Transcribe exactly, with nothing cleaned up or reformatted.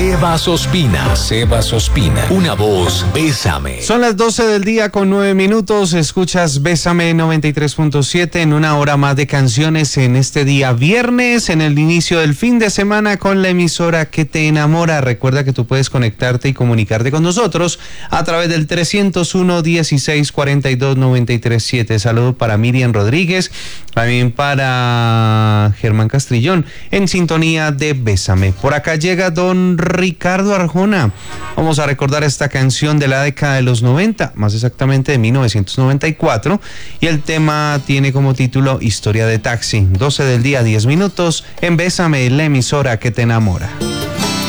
Sebas Ospina. Sebas Ospina. Una voz, Bésame. Son las doce del día con nueve minutos. Escuchas Bésame noventa y tres punto siete en una hora más de canciones en este día viernes, en el inicio del fin de semana con la emisora que te enamora. Recuerda que tú puedes conectarte y comunicarte con nosotros a través del trescientos uno, dieciséis, cuarenta y dos, noventa y tres, siete. Saludo para Miriam Rodríguez, también para Germán Castrillón, en sintonía de Bésame. Por acá llega don Ricardo Arjona. Vamos a recordar esta canción de la década de los noventa, más exactamente de mil novecientos noventa y cuatro, y el tema tiene como título Historia de Taxi. doce del día, diez minutos, en Bésame, la emisora que te enamora.